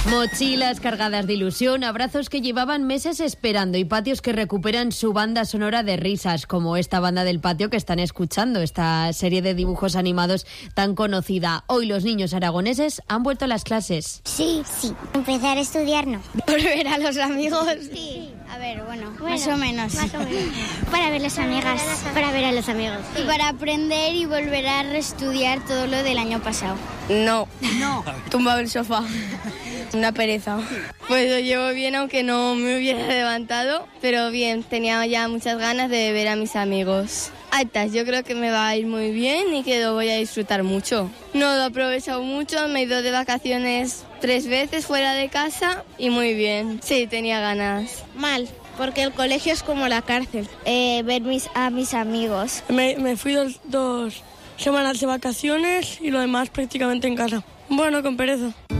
Mochilas cargadas de ilusión, abrazos que llevaban meses esperando y patios que recuperan su banda sonora de risas, como esta banda del patio que están escuchando, esta serie de dibujos animados tan conocida. Hoy los niños aragoneses han vuelto a las clases. Sí. Empezar a estudiar, no. Volver a los amigos. Sí. A ver, bueno, más o menos. Para ver las amigas, para ver a los amigos. Y para aprender y volver a reestudiar todo lo del año pasado. No. Tumbado en el sofá. Una pereza. Pues lo llevo bien, aunque no me hubiera levantado, pero bien, tenía ya muchas ganas de ver a mis amigos. Yo creo que me va a ir muy bien y que lo voy a disfrutar mucho. No lo he aprovechado mucho, me he ido de vacaciones 3 veces fuera de casa y muy bien. Sí, tenía ganas. Mal, porque el colegio es como la cárcel. Ver a mis amigos. Me fui 2 semanas de vacaciones y lo demás prácticamente en casa. Bueno, con pereza.